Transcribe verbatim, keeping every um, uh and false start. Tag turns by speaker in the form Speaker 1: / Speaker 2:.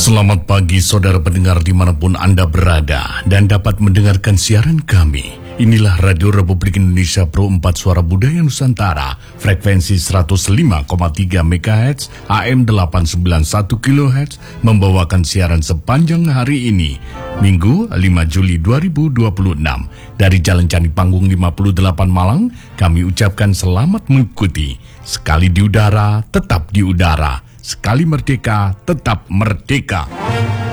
Speaker 1: Selamat pagi saudara pendengar dimanapun Anda berada dan dapat mendengarkan siaran kami. Inilah Radio Republik Indonesia Pro empat Suara Budaya Nusantara, frekuensi seratus lima koma tiga megahertz, A M delapan sembilan satu kilohertz, membawakan siaran sepanjang hari ini, Minggu lima Juli dua ribu dua puluh enam. Dari Jalan Candi Panggung lima puluh delapan Malang, kami ucapkan selamat mengikuti. Sekali di udara, tetap di udara. Sekali merdeka, tetap merdeka.